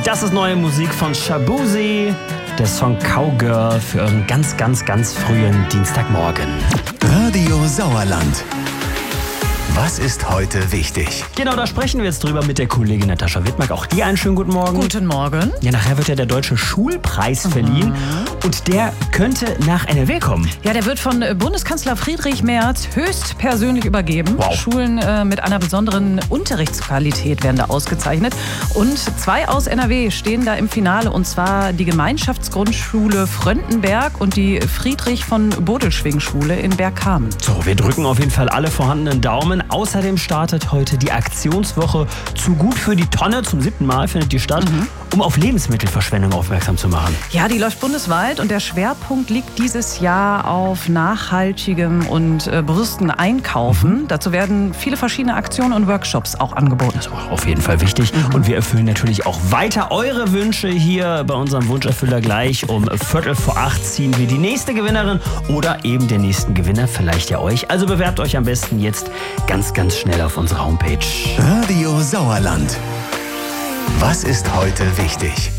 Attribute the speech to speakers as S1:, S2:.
S1: Das ist neue Musik von Shaboozey. Der Song Cowgirl für euren ganz frühen Dienstagmorgen.
S2: Radio Sauerland. Was ist heute wichtig?
S1: Genau, da sprechen wir jetzt drüber mit der Kollegin Natascha Wittmark. Auch dir einen schönen guten Morgen.
S3: Guten Morgen.
S1: Ja, nachher wird ja der Deutsche Schulpreis verliehen und der könnte nach NRW kommen.
S3: Ja, der wird von Bundeskanzler Friedrich Merz höchstpersönlich übergeben.
S1: Wow.
S3: Schulen mit einer besonderen Unterrichtsqualität werden da ausgezeichnet. Und 2 aus NRW stehen da im Finale, und zwar die Gemeinschaftsgrundschule Fröndenberg und die Friedrich-von-Bodelschwing-Schule in Bergkamen.
S1: So, wir drücken auf jeden Fall alle vorhandenen Daumen. Außerdem startet heute die Aktionswoche Zu gut für die Tonne. Zum 7. Mal findet die statt, um auf Lebensmittelverschwendung aufmerksam zu machen.
S3: Ja, die läuft bundesweit und der Schwerpunkt liegt dieses Jahr auf nachhaltigem und bewussten Einkaufen. Dazu werden viele verschiedene Aktionen und Workshops auch angeboten.
S1: Das ist auch auf jeden Fall wichtig. Und wir erfüllen natürlich auch weiter eure Wünsche hier bei unserem Wunscherfüller. Gleich um 7:15 ziehen wir die nächste Gewinnerin oder eben den nächsten Gewinner, vielleicht ja euch. Also bewerbt euch am besten jetzt ganz schnell auf unserer Homepage.
S2: Radio Sauerland. Was ist heute wichtig?